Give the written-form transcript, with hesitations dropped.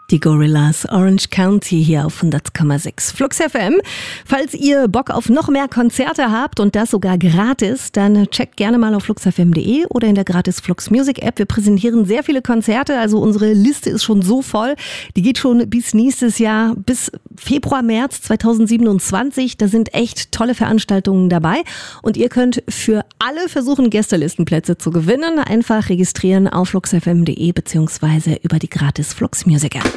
Die Gorillaz, Orange County hier auf 100,6 Flux FM. Falls ihr Bock auf noch mehr Konzerte habt und das sogar gratis, dann checkt gerne mal auf fluxfm.de oder in der gratis Flux Music App. Wir präsentieren sehr viele Konzerte, also unsere Liste ist schon so voll. Die geht schon bis nächstes Jahr, bis Februar, März 2027. Da sind echt tolle Veranstaltungen dabei und ihr könnt für alle versuchen, Gästelistenplätze zu gewinnen. Einfach registrieren auf fluxfm.de beziehungsweise über die gratis Flux Music App.